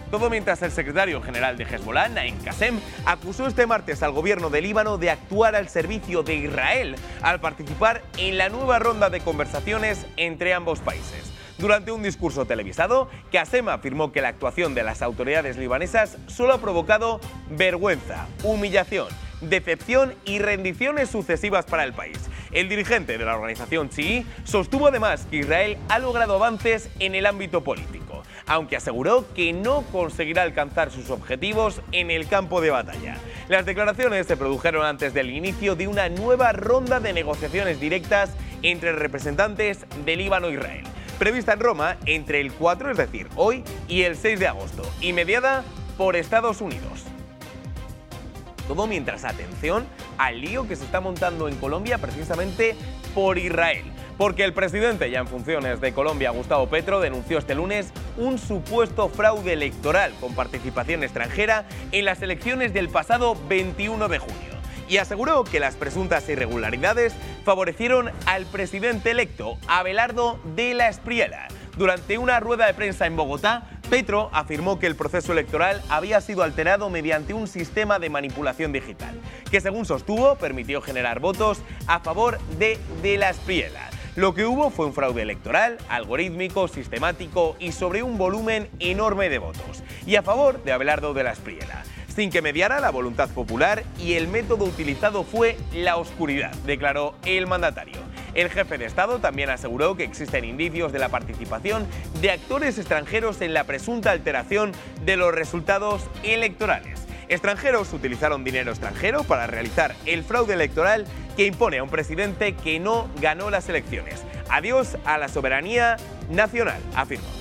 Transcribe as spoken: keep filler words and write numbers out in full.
Todo mientras el secretario general de Hezbollah, Naim Qassem, acusó este martes al gobierno de Líbano de actuar al servicio de Israel al participar en la nueva ronda de conversaciones entre ambos países. Durante un discurso televisado, Qassem afirmó que la actuación de las autoridades libanesas solo ha provocado vergüenza, humillación, decepción y rendiciones sucesivas para el país. El dirigente de la organización chií sostuvo además que Israel ha logrado avances en el ámbito político, aunque aseguró que no conseguirá alcanzar sus objetivos en el campo de batalla. Las declaraciones se produjeron antes del inicio de una nueva ronda de negociaciones directas entre representantes de Líbano e Israel, prevista en Roma entre el cuatro, es decir, hoy, y el seis de agosto, y mediada por Estados Unidos. Todo mientras, atención al lío que se está montando en Colombia precisamente por Israel, porque el presidente ya en funciones de Colombia, Gustavo Petro, denunció este lunes un supuesto fraude electoral con participación extranjera en las elecciones del pasado veintiuno de junio y aseguró que las presuntas irregularidades favorecieron al presidente electo, Abelardo de la Espriella. Durante una rueda de prensa en Bogotá, Petro afirmó que el proceso electoral había sido alterado mediante un sistema de manipulación digital, que según sostuvo permitió generar votos a favor de de la Espriella. Lo que hubo fue un fraude electoral, algorítmico, sistemático y sobre un volumen enorme de votos, y a favor de Abelardo de la Espriella, sin que mediara la voluntad popular, y el método utilizado fue la oscuridad, declaró el mandatario. El jefe de Estado también aseguró que existen indicios de la participación de actores extranjeros en la presunta alteración de los resultados electorales. Extranjeros utilizaron dinero extranjero para realizar el fraude electoral que impone a un presidente que no ganó las elecciones. Adiós a la soberanía nacional, afirmó.